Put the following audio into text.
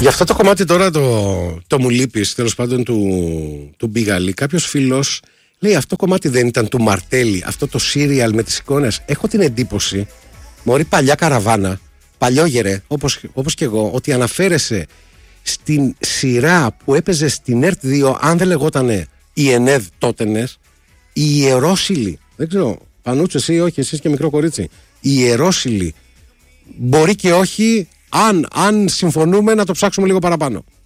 Για αυτό το κομμάτι τώρα το μου λείπεις, τέλος πάντων του Μπίγαλη, κάποιος φίλος λέει αυτό κομμάτι δεν ήταν του Μαρτέλη, αυτό το σύριαλ με τις εικόνες. Έχω την εντύπωση, μωρή παλιά καραβάνα, παλιόγερε, όπως και εγώ, ότι αναφέρεσαι στην σειρά που έπαιζε στην ΕΡΤ 2, αν δεν λεγότανε η ΕΝΕΔ τότενες, η Ιερόσυλη. Δεν ξέρω, Πανούτσο, εσύ όχι, εσείς και μικρό κορίτσι. Η Ιερόσυλη. Μπορεί και όχι, αν συμφωνούμε να το ψάξουμε λίγο παραπάνω.